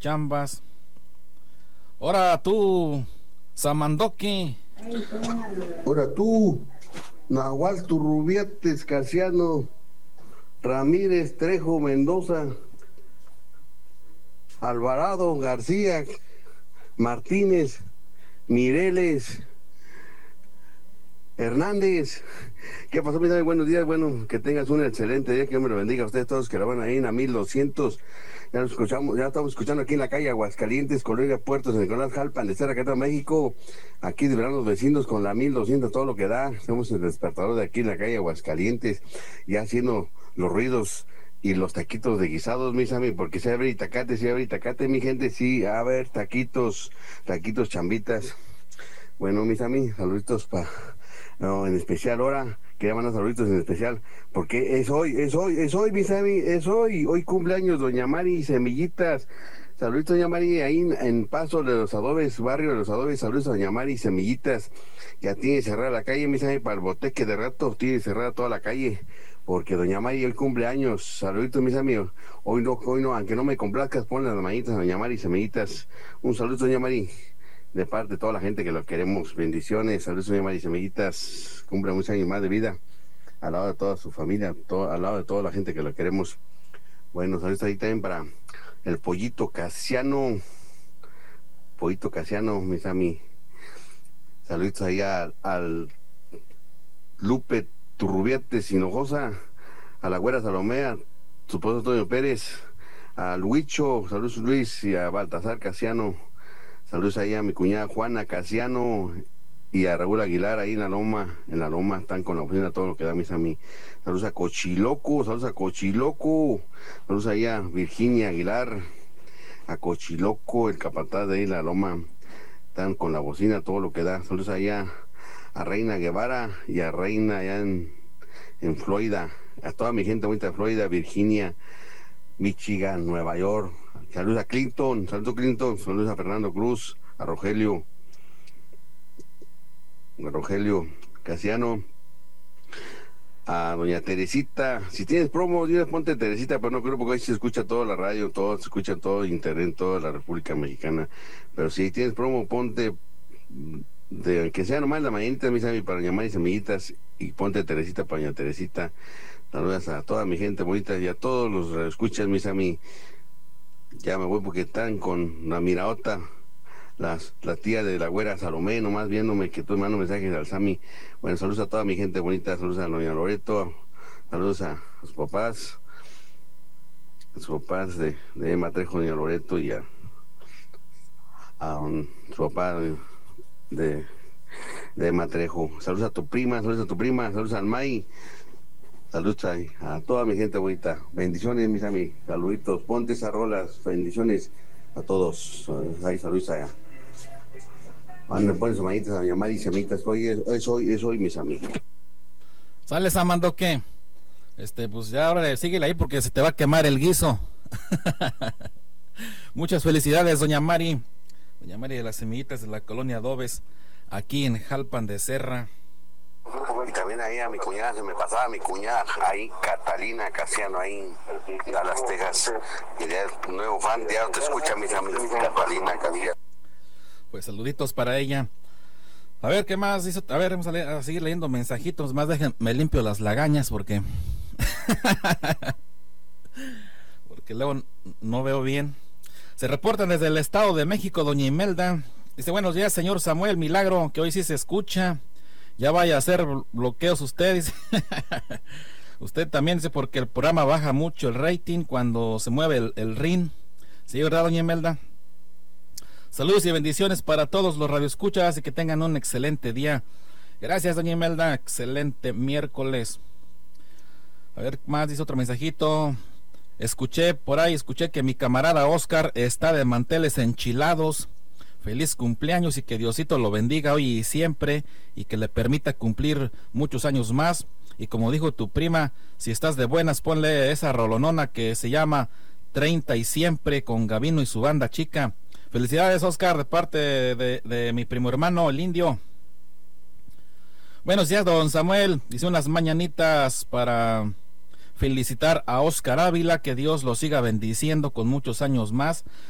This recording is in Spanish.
chambas. Ahora tú, Samandoki. Ahora tú, Nahual Turrubiates Casiano, Ramírez Trejo Mendoza, Alvarado García Martínez, Mireles Hernández. ¿Qué pasó, mi Dani? Buenos días, bueno, que tengas un excelente día, que Dios me lo bendiga a ustedes todos que la van ahí en la 1200. Ya nos escuchamos, ya estamos escuchando aquí en la calle Aguascalientes, Colonia Puerto San Nicolás, Jalpan, de Serra, Catán, México. Aquí de verán los vecinos con la 1200, todo lo que da. Somos el despertador de aquí en la calle Aguascalientes, ya haciendo los ruidos y los taquitos de guisados, mis amigos, porque si abre Itacate, mi gente, sí, a ver, taquitos, chambitas. Bueno, mis amigos, saluditos no, en especial ahora, quería mandar saluditos en especial, porque es hoy, mis amigos, hoy cumpleaños doña Mari Semillitas. Saluditos, doña Mari, ahí en Paso de los Adobes, barrio de los Adobes. Saludos a doña Mari Semillitas, que ya tiene cerrada la calle, mis amigos, para el boteque de rato, tiene cerrada toda la calle, porque doña Mari hoy cumpleaños. Saluditos, mis amigos, hoy no, aunque no me complazcas, ponle las manitas a doña Mari Semillitas. Un saludo, doña Mari, de parte de toda la gente que lo queremos. Bendiciones, saludos, doña Mari Semillitas, cumple muchos años más de vida, al lado de toda su familia, al lado de toda la gente que lo queremos. Bueno, saludos ahí también para el Pollito Casiano, mis amigos. Saludos ahí al Lupe Turrubiates Hinojosa, a la Güera Salomea, su esposo Antonio Pérez, al Huicho, saludos Luis, y a Baltasar Casiano. Saludos ahí a mi cuñada Juana Casiano y a Raúl Aguilar ahí en la loma, están con la oficina, todo lo que da, mis amigos. Saludos a Cochiloco, saludos ahí a Virginia Aguilar, a Cochiloco, el capataz de ahí en la loma, están con la bocina, todo lo que da. Saludos ahí a Reina Guevara y a Reina allá en Florida, a toda mi gente bonita de Florida, Virginia, Michigan, Nueva York. Saludos a Clinton, saludos a Fernando Cruz, a Rogelio Casiano, a doña Teresita. Si tienes promo, ponte Teresita, pero no creo, porque ahí se escucha toda la radio, todo, se escucha todo internet, toda la República Mexicana. Pero si tienes promo, ponte, de que sea nomás la mañanita, mis amigos, para doña Mari Semillitas, y ponte Teresita para doña Teresita. Saludos a toda mi gente bonita y a todos los escuchas, mis amigos. Ya me voy porque están con la Miraota, la tía de la Güera Salomé, nomás viéndome que estoy mandando mensajes al Sami. Bueno, saludos a toda mi gente bonita, saludos a doña Loreto, saludos a sus papás, de Emma Trejo, doña Loreto, y a su papá de Emma Trejo. Saludos a tu prima, saludos al May. Saludos a toda mi gente bonita. Bendiciones, mis amigos. Saluditos. Ponte esas rolas. Bendiciones a todos. Ahí, saludos allá. Me ponen sus manitas a llamar y semitas. Hoy es hoy, mis amigos. Sale, Samando, ¿qué? Pues ya ahora síguele ahí porque se te va a quemar el guiso. Muchas felicidades, doña Mari. Doña Mari de las Semillitas de la colonia Adobes, aquí en Jalpan de Serra. Y también ahí a mi cuñada, se me pasaba mi cuñada ahí, Catalina Casiano, ahí en Dallas, Texas. Y ya el nuevo fan, ya te escucha, mis amigos, Catalina Casiano. Pues saluditos para ella. A ver, ¿qué más hizo? A ver, vamos a seguir leyendo mensajitos. Más déjenme limpio las lagañas porque luego no veo bien. Se reportan desde el Estado de México, doña Imelda. Dice, buenos días, señor Samuel Milagro, que hoy sí se escucha. Ya vaya a hacer bloqueos ustedes. Usted también dice, porque el programa baja mucho el rating cuando se mueve el ring. Sí, ¿verdad, doña Imelda? Saludos y bendiciones para todos los radioescuchas y que tengan un excelente día. Gracias, doña Imelda. Excelente miércoles. A ver, más dice otro mensajito. Escuché que mi camarada Oscar está de manteles enchilados. Feliz cumpleaños y que Diosito lo bendiga hoy y siempre y que le permita cumplir muchos años más. Y como dijo tu prima, si estás de buenas, ponle esa rolonona que se llama 30 y siempre con Gavino y su banda chica. Felicidades, Oscar, de parte de mi primo hermano, el Indio. Buenos días, don Samuel. Hice unas mañanitas para felicitar a Oscar Ávila, que Dios lo siga bendiciendo con muchos años más.